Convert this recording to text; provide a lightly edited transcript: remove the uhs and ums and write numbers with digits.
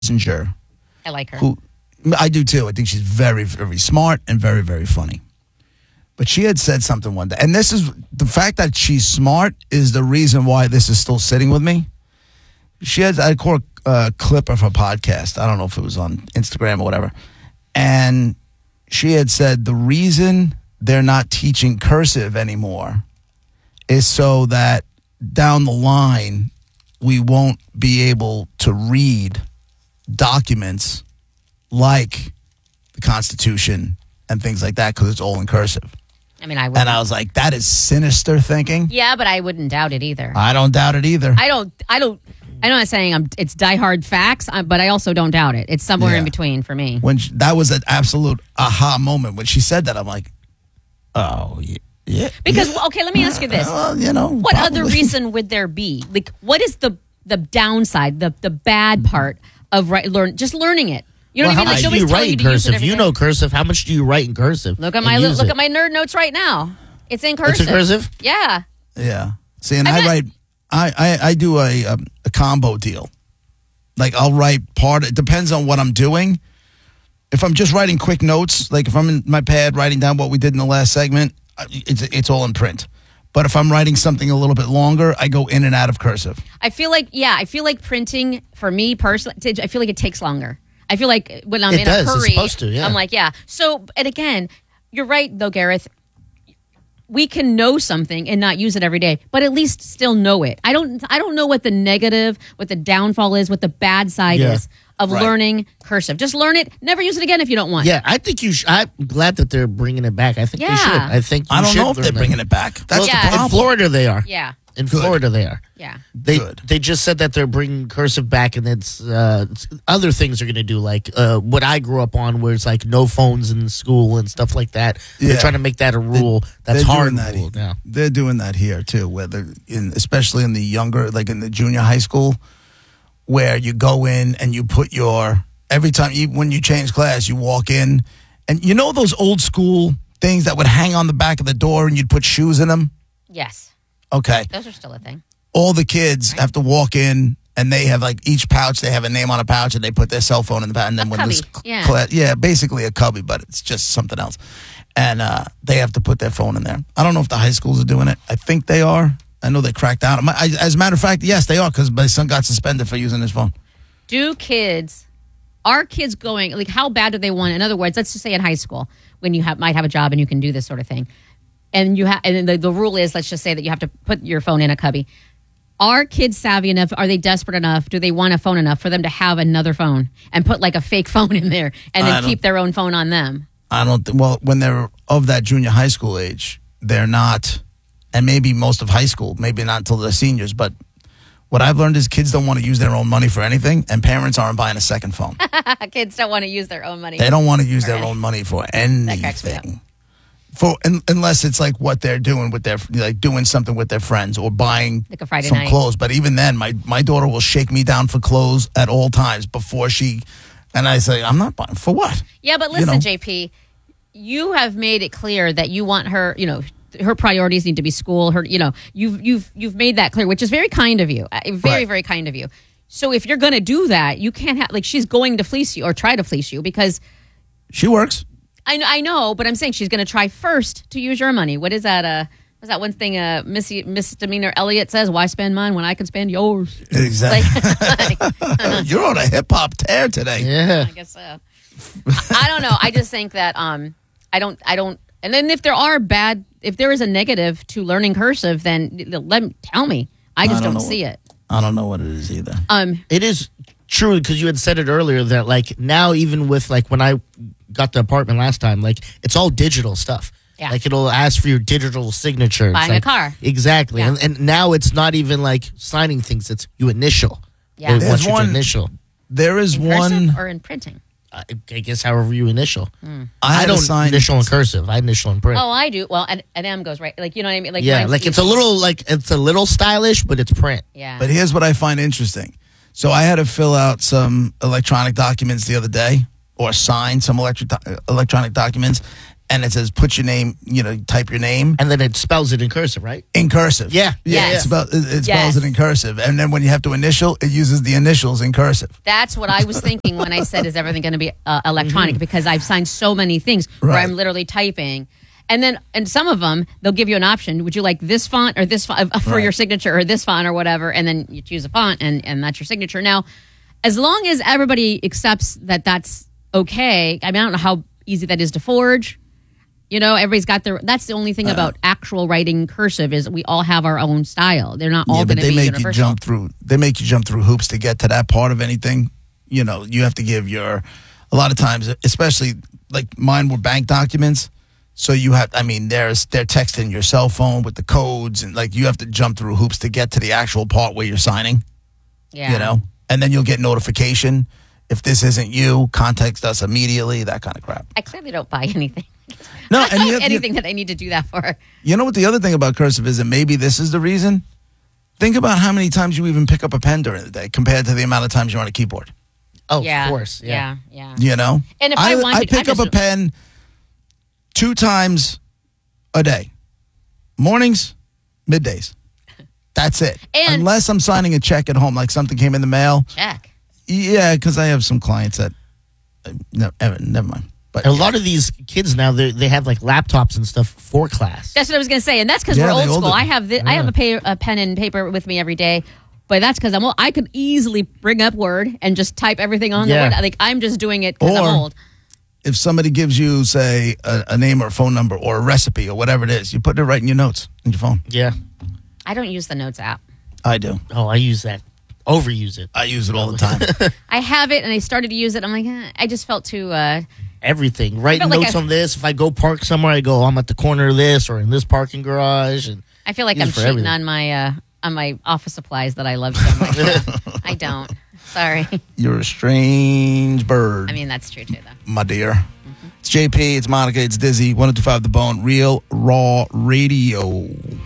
Messenger. I like her. Who I do too. I think she's very, very smart and very, very funny. But she had said something one day, and this is the fact that she's smart is the reason why this is still sitting with me. I caught a clip of her podcast. I don't know if it was on Instagram or whatever. And she had said the reason they're not teaching cursive anymore is so that down the line we won't be able to read documents like the Constitution and things like that because it's all in cursive. I mean, I would. And I was like, that is sinister thinking. Yeah, but I wouldn't doubt it either. I don't doubt it either. I'm not saying it's diehard facts, but I also don't doubt it. It's somewhere in between for me. That was an absolute aha moment when she said that. I'm like, oh yeah. Because okay, let me ask you this: what other reason would there be? Like, what is the downside, the bad part of just learning it? You know what I mean? How Like, much do you nobody's telling write you in to use it cursive? every You day. know cursive. How much do you write in cursive? Look at my nerd notes right now. It's in cursive. It's in cursive? Yeah. Yeah. See, and I do a combo deal. Like I'll write part. It depends on what I'm doing. If I'm just writing quick notes, like if I'm in my pad writing down what we did in the last segment, it's all in print. But if I'm writing something a little bit longer, I go in and out of cursive. I feel like printing for me personally, I feel like it takes longer. I feel like when I'm in a hurry, it's supposed to, yeah. I'm like, yeah. So, and again, you're right though, Gareth. We can know something and not use it every day, but at least still know it. I don't know what the negative, what the downfall is, what the bad side is of learning cursive. Just learn it. Never use it again if you don't want. Yeah, I think you should. I'm glad that they're bringing it back. I think they should. I think I don't know if they're bringing it back. That's the problem. In Florida, they are. Yeah. In Florida, they are. Yeah. They just said that they're bringing cursive back, and it's other things they're going to do, like what I grew up on, where it's like no phones in school and stuff like that. They're trying to make that a rule. That's hard. They're doing that here too, especially in the younger, like in the junior high school, where you go in and you put every time when you change class, you walk in, and you know those old school things that would hang on the back of the door, and you'd put shoes in them. Yes. Okay. Those are still a thing. All the kids have to walk in, and they have like each pouch. They have a name on a pouch, and they put their cell phone in the pouch. And then when cubby. this class, basically a cubby, but it's just something else. And they have to put their phone in there. I don't know if the high schools are doing it. I think they are. I know they cracked down. As a matter of fact, yes, they are, because my son got suspended for using his phone. Are kids going, like, how bad do they want? In other words, let's just say in high school, when you might have a job and you can do this sort of thing. And the rule is, let's just say that you have to put your phone in a cubby. Are kids savvy enough? Are they desperate enough? Do they want a phone enough for them to have another phone and put like a fake phone in there and then keep their own phone on them? I don't. Well, when they're of that junior high school age, they're not, and maybe most of high school, maybe not until they're seniors. But what I've learned is kids don't want to use their own money for anything, and parents aren't buying a second phone. Kids don't want to use their own money. They don't want to use their own money for anything. Unless it's like what they're doing with doing something with their friends or buying like a Friday some night clothes. But even then, my daughter will shake me down for clothes at all times and I say, I'm not buying for what? Yeah, but listen, JP, you have made it clear that you want her, her priorities need to be school. You've made that clear, which is very kind of you. Very, very kind of you. So if you're going to do that, you can't have, she's going to fleece you or try to fleece you because she works. I know, but I'm saying she's going to try first to use your money. What is that? What's that one thing Misdemeanor Elliott says? Why spend mine when I can spend yours? Exactly. You're on a hip-hop tear today. Yeah. I guess so. I don't know. I just think that I don't. And then if there is a negative to learning cursive, then tell me. I just don't see it. I don't know what it is either. It is true, because you had said it earlier that like now, even with like when I got the apartment last time, like it's all digital stuff. Yeah. Like it'll ask for your digital signature. Buying a car. Exactly. Yeah. And now it's not even like signing things, it's you initial. Yeah. What's your initial? There is in one cursive or in printing. I guess however you initial. I don't initial in cursive. I initial in print. Oh, I do. Well, an M goes right. Like, you know what I mean? Like, yeah, like it's a little stylish, but it's print. Yeah. But here's what I find interesting. So I had to fill out some electronic documents the other day, or sign some electronic documents, and it says put your name, type your name And then it spells it in cursive, right? in cursive. Yeah. Yes. It spells Yes. it in cursive. And then when you have to initial, it uses the initials in cursive. That's what I was thinking when I said, is everything going to be electronic? Because I've signed so many things where Right. I'm literally typing. And some of them, they'll give you an option. Would you like this font or this font for Right. your signature, or this font or whatever? And then you choose a font and that's your signature. Now, as long as everybody accepts that that's okay, I mean, I don't know how easy that is to forge. Everybody's got that's the only thing about actual writing cursive is we all have our own style. They're not all Yeah, going but to they be make universal. you jump through. They make you jump through hoops to get to that part of anything. You have to give a lot of times, especially like mine were bank documents. So they're texting your cell phone with the codes, and like you have to jump through hoops to get to the actual part where you're signing. Yeah. And then you'll get notification if this isn't you. Contact us immediately. That kind of crap. I clearly don't buy anything. No, I and don't you have have- anything that I need to do that for. You know what the other thing about cursive is, and maybe this is the reason? Think about how many times you even pick up a pen during the day compared to the amount of times you're on a keyboard. Oh, Yeah. of course. Yeah. Yeah. And if I wanted- I pick I up a just- pen 2 times a day. Mornings, middays. That's it. And- Unless I'm signing a check at home, like something came in the mail. Check. Yeah, because I have some clients that... never mind. But A lot of these kids now, they have like laptops and stuff for class. That's what I was going to say, and that's because Yeah, we're they old all school. do. I have I have a pen and paper with me every day, but that's because I'm old. I could easily bring up Word and just type everything on Yeah. the Word. Like I'm just doing it because I'm Or- old. if somebody gives you, say, a name or a phone number or a recipe or whatever it is, you put it right in your notes in your phone. Yeah. I don't use the Notes app. I do. Oh, I use that. Overuse it. I use it all the time. I have it, and I started to use it. I'm like, I just felt too. Everything. Write felt like notes I- on this. If I go park somewhere, I go, I'm at the corner of this or in this parking garage. And I feel like use I'm it for cheating everything. on my office supplies that I love so much. I don't. Sorry. You're a strange bird, I mean, that's true too, though. my dear. It's JP, it's Monica, it's Dizzy, 102.5 The Bone, Real Raw Radio.